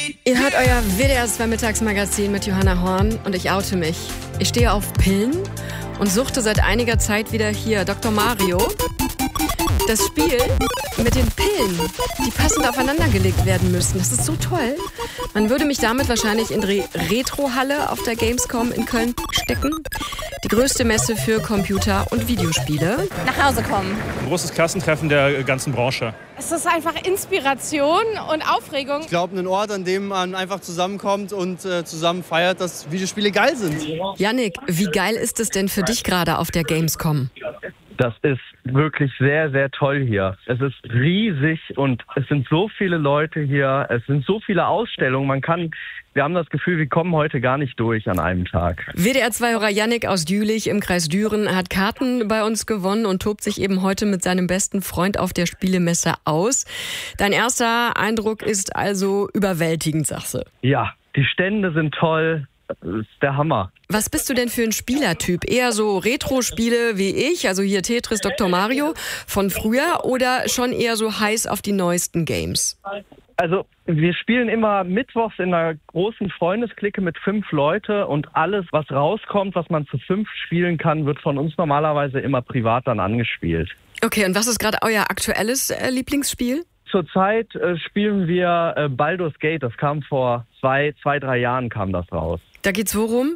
Ihr hört euer WDR 2 Mittagsmagazin mit Johanna Horn und ich oute mich. Ich stehe auf Pillen und suchte seit einiger Zeit wieder hier Dr. Mario. Das Spiel mit den Pillen, die passend aufeinandergelegt werden müssen. Das ist so toll. Man würde mich damit wahrscheinlich in die Retro-Halle auf der Gamescom in Köln stecken. Die größte Messe für Computer- und Videospiele. Nach Hause kommen. Ein großes Klassentreffen der ganzen Branche. Es ist einfach Inspiration und Aufregung. Ich glaube, ein Ort, an dem man einfach zusammenkommt und zusammen feiert, dass Videospiele geil sind. Yannick, wie geil ist es denn für dich gerade auf der Gamescom? Das ist wirklich sehr, sehr toll hier. Es ist riesig und es sind so viele Leute hier. Es sind so viele Ausstellungen. Wir haben das Gefühl, wir kommen heute gar nicht durch an einem Tag. WDR-2-Hörer Yannick aus Jülich im Kreis Düren hat Karten bei uns gewonnen und tobt sich eben heute mit seinem besten Freund auf der Spielemesse aus. Dein erster Eindruck ist also überwältigend, sagst du? Ja, die Stände sind toll. Das ist der Hammer. Was bist du denn für ein Spielertyp? Eher so Retro-Spiele wie ich, also hier Tetris, Dr. Mario von früher, oder schon eher so heiß auf die neuesten Games? Also wir spielen immer mittwochs in einer großen Freundesklicke mit 5 Leute und alles, was rauskommt, was man zu 5 spielen kann, wird von uns normalerweise immer privat dann angespielt. Okay, und was ist gerade euer aktuelles Lieblingsspiel? Zurzeit spielen wir Baldur's Gate. Das kam vor 2-3 Jahren kam das raus. Da geht's worum?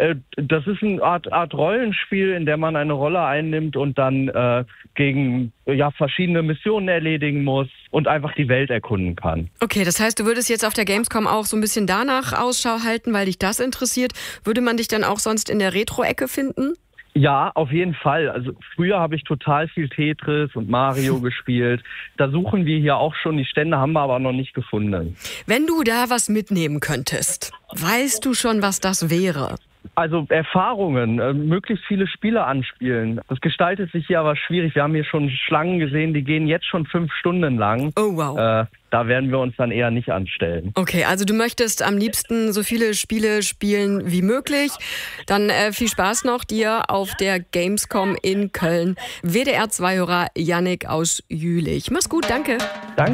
Das ist eine Art Rollenspiel, in der man eine Rolle einnimmt und dann gegen verschiedene Missionen erledigen muss und einfach die Welt erkunden kann. Okay, das heißt, du würdest jetzt auf der Gamescom auch so ein bisschen danach Ausschau halten, weil dich das interessiert. Würde man dich dann auch sonst in der Retro-Ecke finden? Ja, auf jeden Fall. Also früher habe ich total viel Tetris und Mario gespielt. Da suchen wir hier auch schon. Die Stände haben wir aber noch nicht gefunden. Wenn du da was mitnehmen könntest, weißt du schon, was das wäre? Also Erfahrungen, möglichst viele Spiele anspielen. Das gestaltet sich hier aber schwierig. Wir haben hier schon Schlangen gesehen, die gehen jetzt schon 5 Stunden lang. Oh wow. Da werden wir uns dann eher nicht anstellen. Okay, also du möchtest am liebsten so viele Spiele spielen wie möglich. Dann viel Spaß noch dir auf der Gamescom in Köln. WDR 2-Hörer Yannick aus Jülich. Mach's gut, danke. Danke.